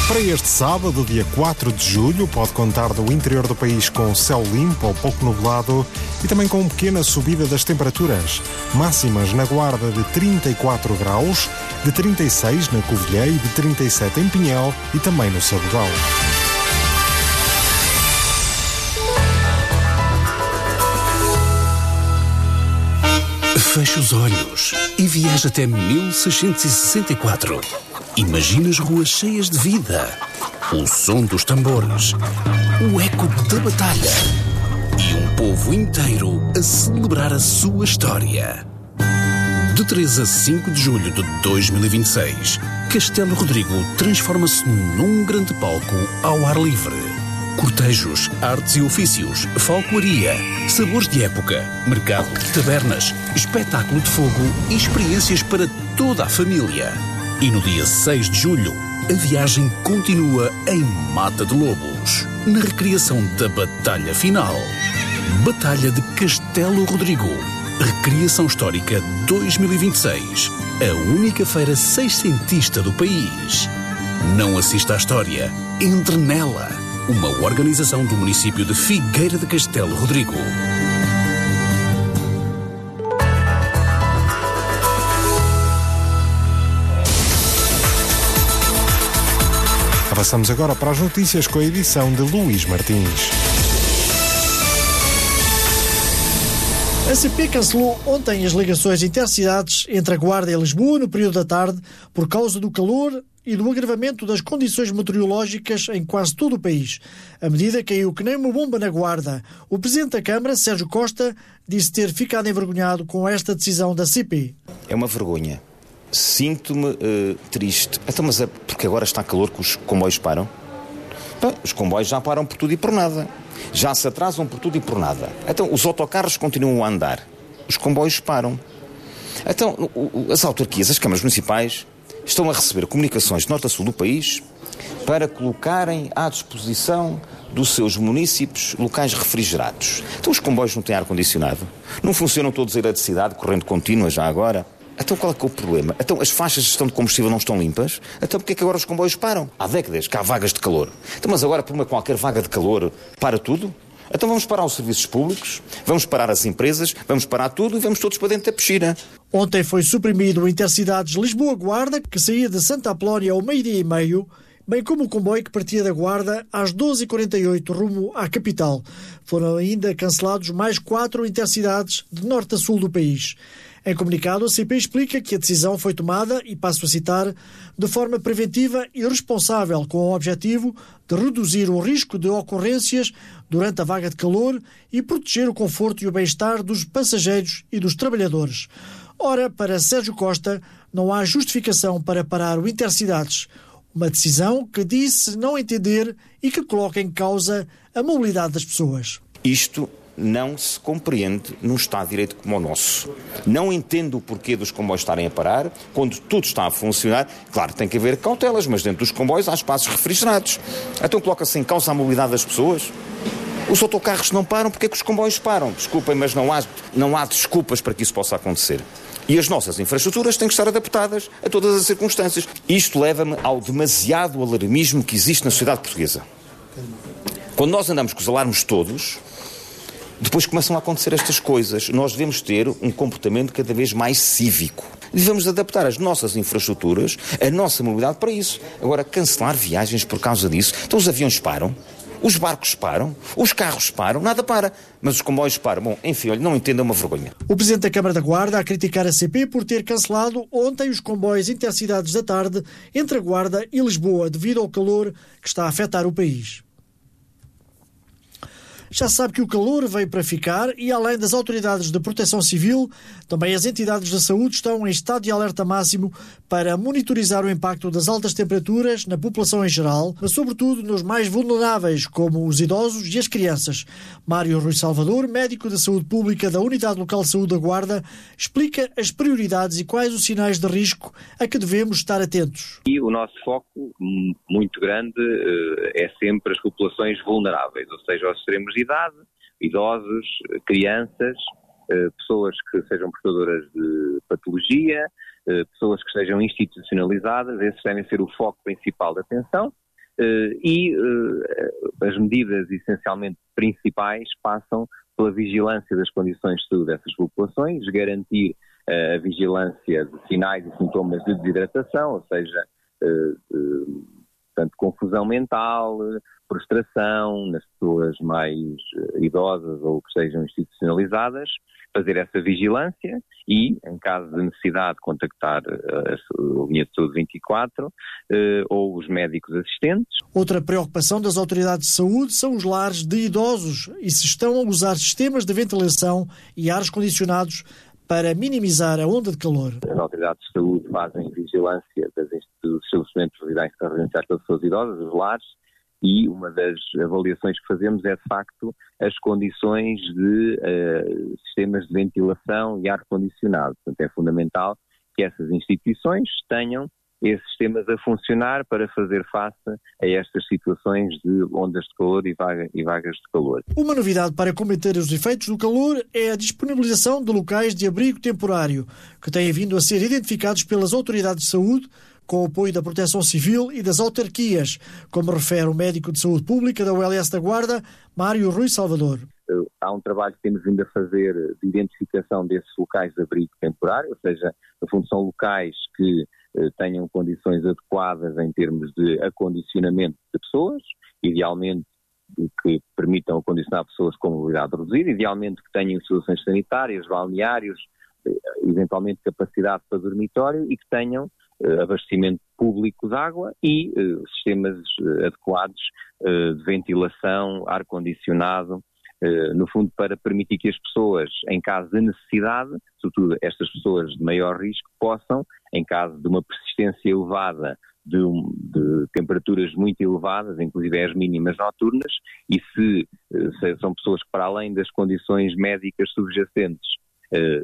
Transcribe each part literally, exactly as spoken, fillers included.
Para este sábado, dia quatro de julho, pode contar do interior do país com céu limpo ou pouco nublado e também com pequena subida das temperaturas. Máximas na Guarda de trinta e quatro graus, de trinta e seis na Covilhã e de trinta e sete em Pinhel e também no Sabedal. Fecha os olhos e viaja até mil seiscentos e sessenta e quatro. Imagina as ruas cheias de vida, o som dos tambores, o eco da batalha e um povo inteiro a celebrar a sua história. De três a cinco de julho de dois mil e vinte e seis, Castelo Rodrigo transforma-se num grande palco ao ar livre. Cortejos, artes e ofícios, falcoaria, sabores de época, mercado, tabernas, espetáculo de fogo e experiências para toda a família. E no dia seis de julho, a viagem continua em Mata de Lobos, na recriação da batalha final. Batalha de Castelo Rodrigo. Recriação Histórica dois mil e vinte e seis. A única feira seiscentista do país. Não assista à história. Entre nela. Uma organização do município de Figueira de Castelo Rodrigo. Avançamos agora para as notícias com a edição de Luís Martins. A C P cancelou ontem as ligações intercidades entre a Guarda e Lisboa no período da tarde por causa do calor e do agravamento das condições meteorológicas em quase todo o país. A medida caiu que nem uma bomba na Guarda. O Presidente da Câmara, Sérgio Costa, disse ter ficado envergonhado com esta decisão da C P. É uma vergonha. Sinto-me uh, triste. Então, mas é porque agora está calor que os comboios param? Bem, os comboios já param por tudo e por nada. Já se atrasam por tudo e por nada. Então, os autocarros continuam a andar. Os comboios param. Então, as autarquias, as câmaras municipais, estão a receber comunicações de norte a sul do país para colocarem à disposição dos seus municípios locais refrigerados. Então os comboios não têm ar-condicionado, não funcionam todos a eletricidade, corrente contínua já agora. Então qual é que é o problema? Então as faixas de gestão de combustível não estão limpas? Então porquê é que agora os comboios param? Há décadas que há vagas de calor. Então mas agora por uma qualquer vaga de calor para tudo? Então vamos parar os serviços públicos, vamos parar as empresas, vamos parar tudo e vamos todos para dentro da piscina. Ontem foi suprimido o Intercidades Lisboa-Guarda, que saía de Santa Apolónia ao meio-dia e meio, bem como o comboio que partia da Guarda às doze e quarenta e oito rumo à capital. Foram ainda cancelados mais quatro intercidades de norte a sul do país. Em comunicado, a C P explica que a decisão foi tomada, e passo a citar, de forma preventiva e responsável, com o objetivo de reduzir o risco de ocorrências durante a vaga de calor e proteger o conforto e o bem-estar dos passageiros e dos trabalhadores. Ora, para Sérgio Costa, não há justificação para parar o Intercidades, uma decisão que disse não entender e que coloca em causa a mobilidade das pessoas. Isto não se compreende num Estado de Direito como o nosso. Não entendo o porquê dos comboios estarem a parar, quando tudo está a funcionar. Claro, tem que haver cautelas, mas dentro dos comboios há espaços refrigerados. Então coloca-se em causa a mobilidade das pessoas? Os autocarros não param, porque é que os comboios param? Desculpem, mas não há, não há desculpas para que isso possa acontecer. E as nossas infraestruturas têm que estar adaptadas a todas as circunstâncias. Isto leva-me ao demasiado alarmismo que existe na sociedade portuguesa. Quando nós andamos com os alarmes todos, depois começam a acontecer estas coisas. Nós devemos ter um comportamento cada vez mais cívico. Devemos adaptar as nossas infraestruturas, a nossa mobilidade para isso. Agora, cancelar viagens por causa disso. Então os aviões param, os barcos param, os carros param, nada para. Mas os comboios param. Bom, enfim, olha, não entendo, é uma vergonha. O Presidente da Câmara da Guarda a criticar a C P por ter cancelado ontem os comboios intercidades da tarde entre a Guarda e Lisboa, devido ao calor que está a afetar o país. Já sabe que o calor veio para ficar e, além das autoridades de proteção civil, também as entidades da saúde estão em estado de alerta máximo para monitorizar o impacto das altas temperaturas na população em geral, mas sobretudo nos mais vulneráveis, como os idosos e as crianças. Mário Rui Salvador, médico da saúde pública da Unidade Local de Saúde da Guarda, explica as prioridades e quais os sinais de risco a que devemos estar atentos. E o nosso foco, muito grande, é sempre as populações vulneráveis, ou seja, aos extremos de idade, idosos, crianças, pessoas que sejam portadoras de patologia, pessoas que estejam institucionalizadas. Esses devem ser o foco principal da atenção. e as medidas essencialmente principais passam pela vigilância das condições de saúde dessas populações, garantir a vigilância de sinais e sintomas de desidratação, ou seja, portanto, confusão mental, prostração nas pessoas mais idosas ou que sejam institucionalizadas, fazer essa vigilância e, em caso de necessidade, contactar a linha de saúde vinte e quatro ou os médicos assistentes. Outra preocupação das autoridades de saúde são os lares de idosos e se estão a usar sistemas de ventilação e ares condicionados para minimizar a onda de calor. As autoridades de saúde fazem vigilância das dos estabelecimentos residenciais para pessoas idosas, os lares, e uma das avaliações que fazemos é, de facto, as condições de uh, sistemas de ventilação e ar-condicionado. Portanto, é fundamental que essas instituições tenham esses sistemas a funcionar para fazer face a estas situações de ondas de calor e, vaga, e vagas de calor. Uma novidade para combater os efeitos do calor é a disponibilização de locais de abrigo temporário, que têm vindo a ser identificados pelas autoridades de saúde com o apoio da Proteção Civil e das autarquias, como refere o médico de saúde pública da U L S da Guarda, Mário Rui Salvador. Há um trabalho que temos vindo a fazer de identificação desses locais de abrigo temporário, ou seja, no fundo são locais que eh, tenham condições adequadas em termos de acondicionamento de pessoas, idealmente que permitam acondicionar pessoas com mobilidade reduzida, idealmente que tenham instalações sanitárias, balneários, eh, eventualmente capacidade para dormitório e que tenham eh, abastecimento público de água e eh, sistemas eh, adequados eh, de ventilação, ar-condicionado, no fundo para permitir que as pessoas, em caso de necessidade, sobretudo estas pessoas de maior risco, possam, em caso de uma persistência elevada de, um, de temperaturas muito elevadas, inclusive as mínimas noturnas, e se, se são pessoas que, para além das condições médicas subjacentes, eh,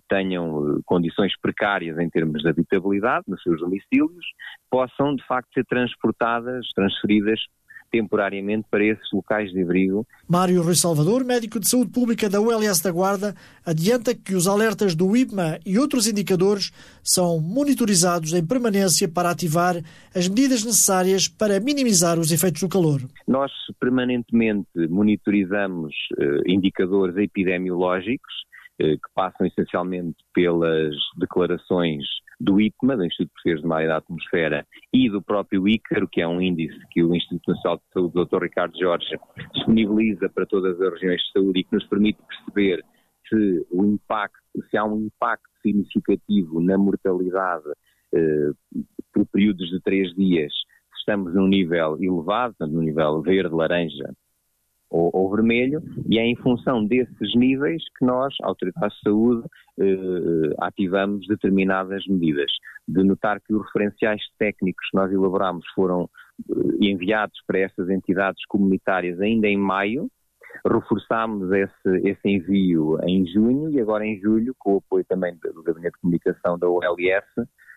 tenham condições precárias em termos de habitabilidade nos seus domicílios, possam, de facto, ser transportadas, transferidas temporariamente para esses locais de abrigo. Mário Rui Salvador, médico de saúde pública da U L S da Guarda, adianta que os alertas do I P M A e outros indicadores são monitorizados em permanência para ativar as medidas necessárias para minimizar os efeitos do calor. Nós permanentemente monitorizamos eh, indicadores epidemiológicos eh, que passam essencialmente pelas declarações do I P M A, do Instituto Português de Mar e da Atmosfera, e do próprio ICARO, que é um índice que o Instituto Nacional de Saúde, o doutor Ricardo Jorge, disponibiliza para todas as regiões de saúde e que nos permite perceber se, o impacto, se há um impacto significativo na mortalidade eh, por períodos de três dias, se estamos num nível elevado, portanto, num nível verde, laranja ou, ou vermelho, e é em função desses níveis que nós, autoridades de saúde, eh, ativamos determinadas medidas. De notar que os referenciais técnicos que nós elaboramos foram eh, enviados para estas entidades comunitárias ainda em maio, reforçámos esse, esse envio em junho e agora em julho, com o apoio também do Gabinete de Comunicação da U L S,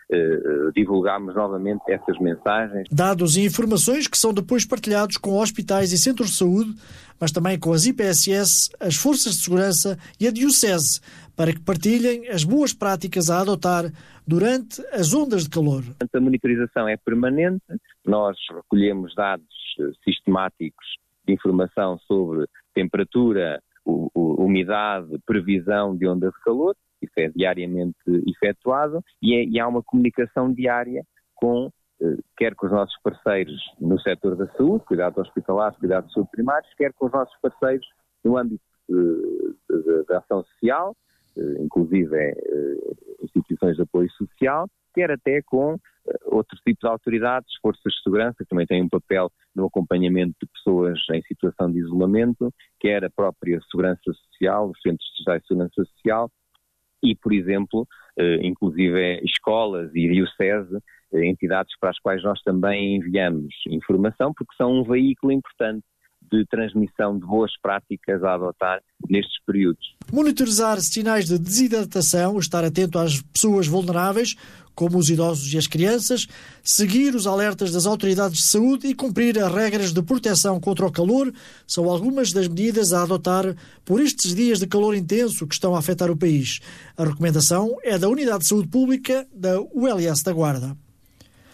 Uh, divulgámos novamente essas mensagens. Dados e informações que são depois partilhados com hospitais e centros de saúde, mas também com as I P S S, as forças de segurança e a Diocese, para que partilhem as boas práticas a adotar durante as ondas de calor. A monitorização é permanente, nós recolhemos dados sistemáticos de informação sobre temperatura, umidade, previsão de onda de calor. Isso é diariamente efetuado e, é, e há uma comunicação diária com, eh, quer com os nossos parceiros no setor da saúde, cuidados hospitalares, cuidados de saúde primários, quer com os nossos parceiros no âmbito eh, da ação social, eh, inclusive eh, instituições de apoio social, quer até com eh, outros tipos de autoridades, forças de segurança, que também têm um papel no acompanhamento de pessoas em situação de isolamento, quer a própria segurança social, os centros estatais de segurança social, e, por exemplo, eh, inclusive escolas e diocese, eh, entidades para as quais nós também enviamos informação, porque são um veículo importante de transmissão de boas práticas a adotar nestes períodos. Monitorizar sinais de desidratação, estar atento às pessoas vulneráveis, como os idosos e as crianças, seguir os alertas das autoridades de saúde e cumprir as regras de proteção contra o calor são algumas das medidas a adotar por estes dias de calor intenso que estão a afetar o país. A recomendação é da Unidade de Saúde Pública da U L S da Guarda.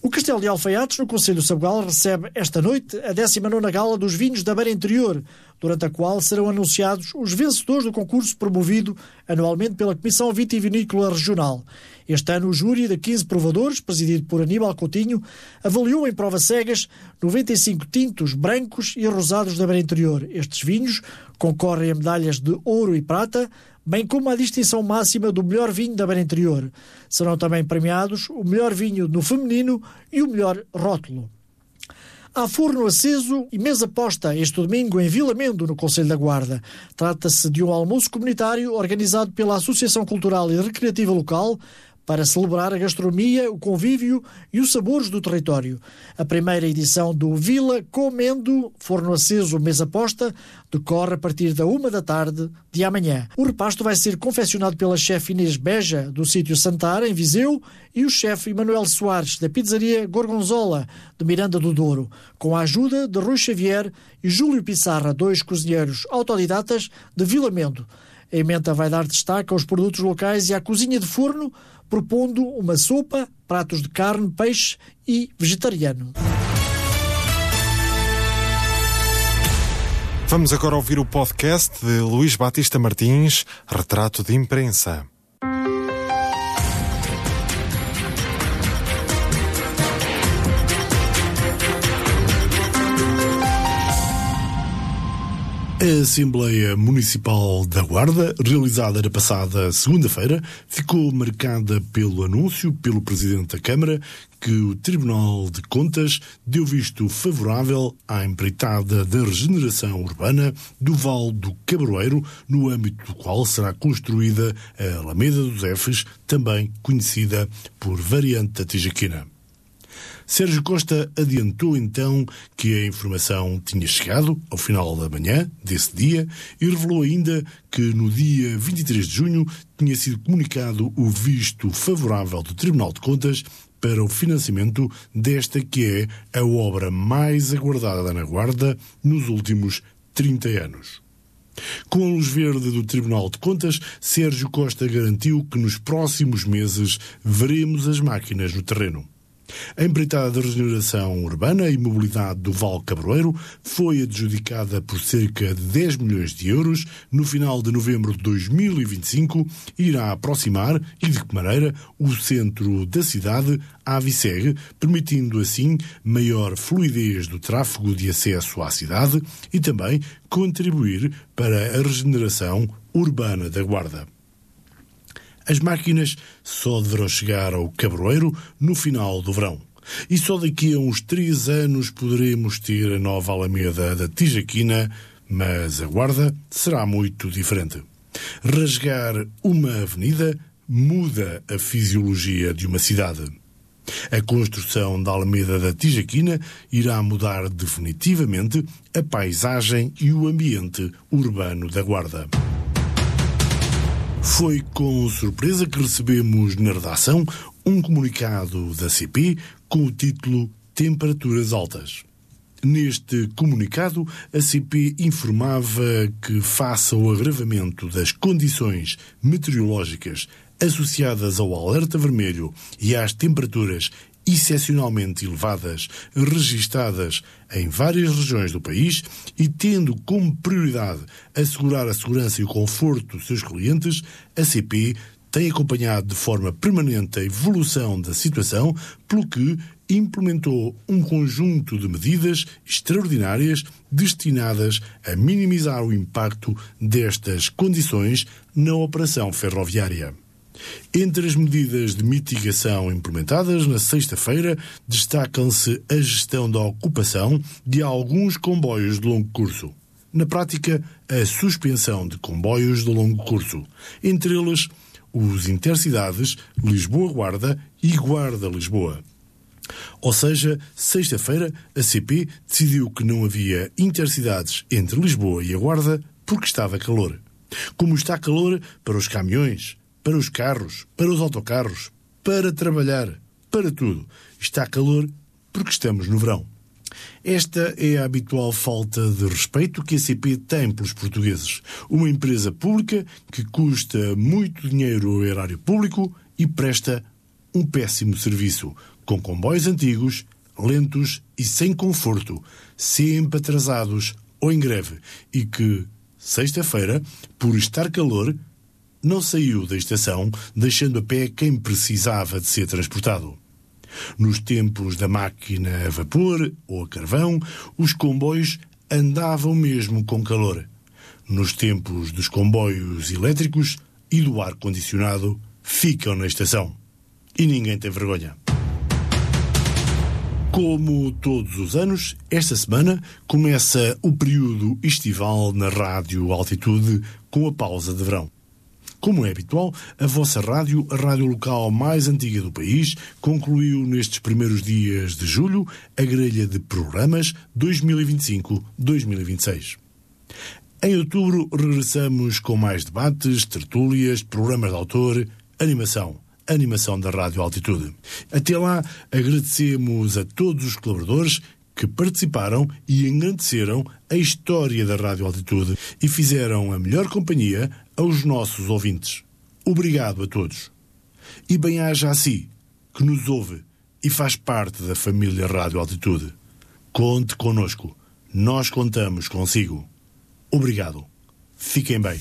O Castelo de Alfaiates, no Concelho de Sabugal, recebe esta noite a décima nona Gala dos Vinhos da Beira Interior, durante a qual serão anunciados os vencedores do concurso promovido anualmente pela Comissão Vitivinícola Regional. Este ano, o júri de quinze provadores, presidido por Aníbal Coutinho, avaliou em provas cegas noventa e cinco tintos, brancos e rosados da Beira Interior. Estes vinhos concorrem a medalhas de ouro e prata, bem como a distinção máxima do melhor vinho da Beira Interior. Serão também premiados o melhor vinho no feminino e o melhor rótulo. Há forno aceso e mesa posta este domingo em Vila Mendo, no Concelho da Guarda. Trata-se de um almoço comunitário organizado pela Associação Cultural e Recreativa Local para celebrar a gastronomia, o convívio e os sabores do território. A primeira edição do Vila Comendo, forno aceso, mesa posta, decorre a partir da uma da tarde de amanhã. O repasto vai ser confeccionado pela chefe Inês Beja, do sítio Santara, em Viseu, e o chefe Emanuel Soares, da pizzaria Gorgonzola, de Miranda do Douro, com a ajuda de Rui Xavier e Júlio Pissarra, dois cozinheiros autodidatas de Vila Mendo. A emenda vai dar destaque aos produtos locais e à cozinha de forno, propondo uma sopa, pratos de carne, peixe e vegetariano. Vamos agora ouvir o podcast de Luís Batista Martins, Retrato de Imprensa. A Assembleia Municipal da Guarda, realizada na passada segunda-feira, ficou marcada pelo anúncio pelo Presidente da Câmara que o Tribunal de Contas deu visto favorável à empreitada da regeneração urbana do Vale do Cabroeiro, no âmbito do qual será construída a Alameda dos Efes, também conhecida por variante da Tijaquina. Sérgio Costa adiantou então que a informação tinha chegado ao final da manhã desse dia e revelou ainda que no dia vinte e três de junho tinha sido comunicado o visto favorável do Tribunal de Contas para o financiamento desta que é a obra mais aguardada na Guarda nos últimos trinta anos. Com a luz verde do Tribunal de Contas, Sérgio Costa garantiu que nos próximos meses veremos as máquinas no terreno. A empreitada de regeneração urbana e mobilidade do Vale Cabroeiro foi adjudicada por cerca de dez milhões de euros no final de novembro de dois mil e vinte e cinco e irá aproximar, e de que maneira, o centro da cidade à Viseg, permitindo assim maior fluidez do tráfego de acesso à cidade e também contribuir para a regeneração urbana da Guarda. As máquinas só deverão chegar ao Cabroeiro no final do verão. E só daqui a uns três anos poderemos ter a nova Alameda da Tijaquina, mas a Guarda será muito diferente. Rasgar uma avenida muda a fisiologia de uma cidade. A construção da Alameda da Tijaquina irá mudar definitivamente a paisagem e o ambiente urbano da Guarda. Foi com surpresa que recebemos na redação um comunicado da C P com o título Temperaturas Altas. Neste comunicado, a C P informava que, face ao agravamento das condições meteorológicas associadas ao alerta vermelho e às temperaturas excepcionalmente elevadas registadas em várias regiões do país e tendo como prioridade assegurar a segurança e o conforto dos seus clientes, a C P tem acompanhado de forma permanente a evolução da situação, pelo que implementou um conjunto de medidas extraordinárias destinadas a minimizar o impacto destas condições na operação ferroviária. Entre as medidas de mitigação implementadas na sexta-feira, destacam-se a gestão da ocupação de alguns comboios de longo curso. Na prática, a suspensão de comboios de longo curso, entre eles os intercidades Lisboa-Guarda e Guarda-Lisboa. Ou seja, sexta-feira, a C P decidiu que não havia intercidades entre Lisboa e a Guarda porque estava calor. Como está calor para os caminhões, para os carros, para os autocarros, para trabalhar, para tudo. Está calor porque estamos no verão. Esta é a habitual falta de respeito que a C P tem pelos portugueses. Uma empresa pública que custa muito dinheiro ao erário público e presta um péssimo serviço, com comboios antigos, lentos e sem conforto, sempre atrasados ou em greve, e que, sexta-feira, por estar calor, não saiu da estação, deixando a pé quem precisava de ser transportado. Nos tempos da máquina a vapor ou a carvão, os comboios andavam mesmo com calor. Nos tempos dos comboios elétricos e do ar-condicionado, ficam na estação. E ninguém tem vergonha. Como todos os anos, esta semana começa o período estival na Rádio Altitude com a pausa de verão. Como é habitual, a vossa rádio, a rádio local mais antiga do país, concluiu nestes primeiros dias de julho a grelha de programas dois mil e vinte e cinco a dois mil e vinte e seis. Em outubro regressamos com mais debates, tertúlias, programas de autor, animação. Animação da Rádio Altitude. Até lá, agradecemos a todos os colaboradores que participaram e engrandeceram a história da Rádio Altitude e fizeram a melhor companhia aos nossos ouvintes. Obrigado a todos. E bem-aja a si, que nos ouve e faz parte da família Rádio Altitude. Conte connosco. Nós contamos consigo. Obrigado. Fiquem bem.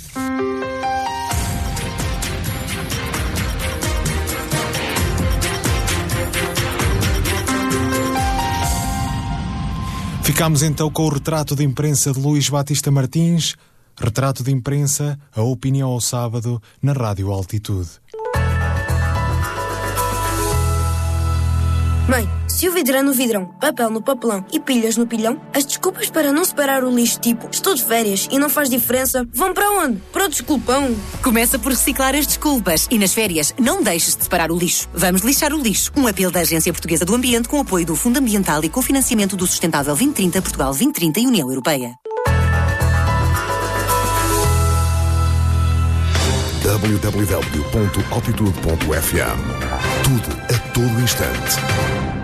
Ficámos então com o retrato de imprensa de Luís Batista Martins, retrato de imprensa, a opinião ao sábado, na Rádio Altitude. Mãe, se o vidro é no vidrão, papel no papelão e pilhas no pilhão, as desculpas para não separar o lixo, tipo estou de férias e não faz diferença, vão para onde? Para o desculpão. Começa por reciclar as desculpas e nas férias não deixes de separar o lixo. Vamos lixar o lixo. Um apelo da Agência Portuguesa do Ambiente com apoio do Fundo Ambiental e cofinanciamento do Sustentável vinte trinta, Portugal vinte trinta e União Europeia. w w w ponto altitude ponto f m. Tudo a todo instante.